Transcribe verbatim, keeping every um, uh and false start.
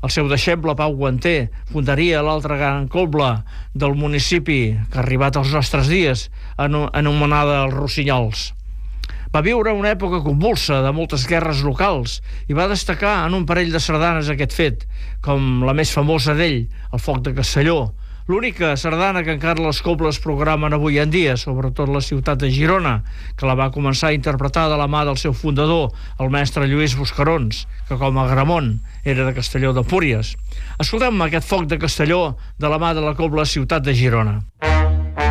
El seu deixeble, Pau Guanter, fundaria l'altra gran cobla del municipi que ha arribat als nostres dies, anomenada els Rossinyols. Va viure una època convulsa de moltes guerres locals i va destacar en un parell de sardanes aquest fet, com la més famosa d'ell, el Foc de Castelló, l'única sardana que encara les cobles programen avui en dia, sobretot la ciutat de Girona, que la va començar a interpretar de la mà del seu fundador, el mestre Lluís Buscarons, que com a Gramont era de Castelló d'Empúries. Escoltem aquest Foc de Castelló de la mà de la cobla Ciutat de Girona.